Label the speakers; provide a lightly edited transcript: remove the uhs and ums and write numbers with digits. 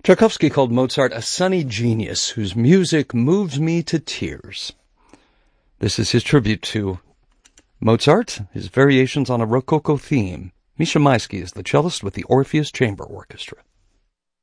Speaker 1: Tchaikovsky called Mozart a sunny genius whose music moves me to tears. This is his tribute to Mozart, his variations on a Rococo theme. Misha Maisky is the cellist with the Orpheus Chamber Orchestra.